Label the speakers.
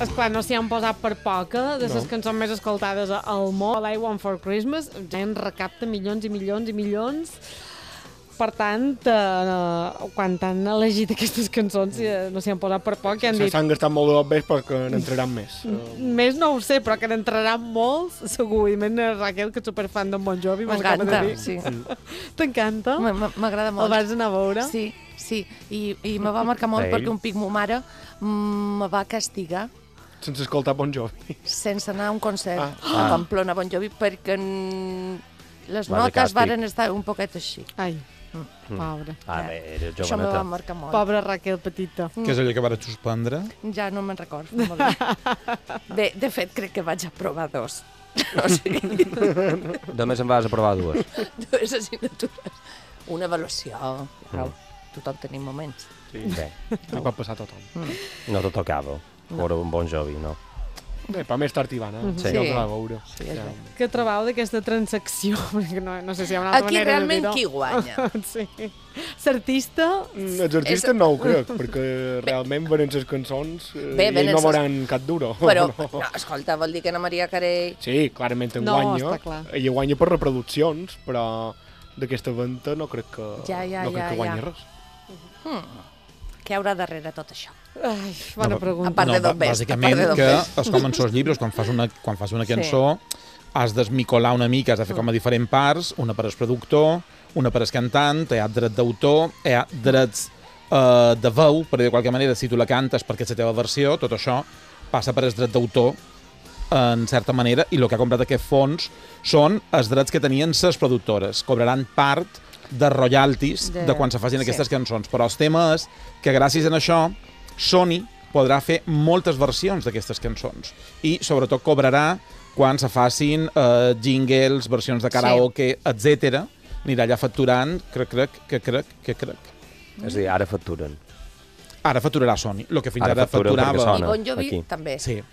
Speaker 1: esclar, no s'hi han posat per poca, de les cançons més escoltades al món. All I Want for Christmas en recapta milions i milions i milions. Per tant, quan han elegit aquestes cançons no s'hi han posat per poc i han dit...
Speaker 2: S'han gastat molt de bé perquè n'entraran més.
Speaker 1: Més no ho sé, però que n'entraran molts, segur. I més Raquel, que és superfan d'en Bon Jovi.
Speaker 3: M'encanta, sí.
Speaker 1: T'encanta?
Speaker 3: M'agrada molt.
Speaker 1: El vas anar a veure?
Speaker 3: Sí. I me va marcar molt perquè un pic mo mare me va castigar.
Speaker 2: Sense escoltar Bon Jovi.
Speaker 3: Sense anar a un concert a Pamplona Bon Jovi perquè les notes varen estar un poquet així.
Speaker 1: Ai, pobra.
Speaker 4: Era joveneta.
Speaker 3: Això me va marcar molt.
Speaker 1: Pobra Raquel petita.
Speaker 5: Què és allò que vas suspendre?
Speaker 3: Ja no me'n recordo. De fet, crec que vaig aprovar 2. O sigui...
Speaker 4: Només en vas aprovar 2.
Speaker 3: 2 assignatures. Una avaluació. Tothom tenim moments.
Speaker 4: Bé,
Speaker 2: Ho va passar a tothom.
Speaker 4: no te tocava. Veure un Bon Jovi, no.
Speaker 2: Bé, però més tard hi van,
Speaker 4: Sí.
Speaker 2: Ja els va veure.
Speaker 3: Sí, és bé.
Speaker 1: Què trobeu d'aquesta transacció? Perquè no sé si hi ha una altra
Speaker 3: Aquí
Speaker 1: manera
Speaker 3: realment
Speaker 1: de dir-ho.
Speaker 3: qui guanya?
Speaker 1: Sí. L'artista...
Speaker 2: Els artistes no ho crec, perquè realment venen les cançons i
Speaker 3: venen
Speaker 2: no
Speaker 3: ses-
Speaker 2: veuran cap duro.
Speaker 3: Però,
Speaker 2: No.
Speaker 3: no, escolta, vol dir que Ana Maria Carey...
Speaker 2: Sí, clarament en
Speaker 1: No,
Speaker 2: guanya.
Speaker 1: està clar.
Speaker 2: Ella guanya per reproduccions, però d'aquesta venta no crec que,
Speaker 3: Ja,
Speaker 2: no crec que guanyi
Speaker 3: ja.
Speaker 2: res.
Speaker 3: Què hi haurà darrere tot això?
Speaker 1: Ai, bona pregunta.
Speaker 3: A part de d'on ves,
Speaker 5: bàsicament
Speaker 3: a part de d'on
Speaker 5: que
Speaker 3: ves.
Speaker 5: és com en els llibres, quan fas una cançó, has d'esmicolar una mica, has de fer com a diferents parts, una per al productor, una per al cantant, hi ha dret d'autor, hi ha drets de veu, per dir de qualque manera, si tu la cantes perquè és la teva versió, tot això passa per el dret d'autor, en certa manera, i el que ha comprat aquest fons són els drets que tenien les productores. Cobraran part de royalties de quan se facin aquestes cançons. Però el tema és que gràcies a això Sony podrà fer moltes versions d'aquestes cançons i sobretot cobrarà quan se facin jingles, versions de karaoke, etc. Anirà allà facturant, crec.
Speaker 4: És a dir, ara facturen.
Speaker 5: Ara facturarà Sony, el que fins
Speaker 4: Ara
Speaker 5: ara
Speaker 4: facturen perquè
Speaker 5: facturava...
Speaker 4: sona.
Speaker 3: I Bon Jovi
Speaker 4: aquí.
Speaker 3: també.
Speaker 5: Sí.